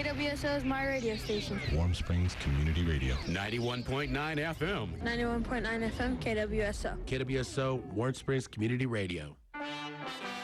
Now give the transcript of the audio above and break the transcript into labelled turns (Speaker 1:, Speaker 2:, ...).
Speaker 1: KWSO is my radio station.
Speaker 2: Warm Springs Community Radio.
Speaker 3: 91.9 FM.
Speaker 1: 91.9 FM, KWSO.
Speaker 4: KWSO, Warm Springs Community Radio.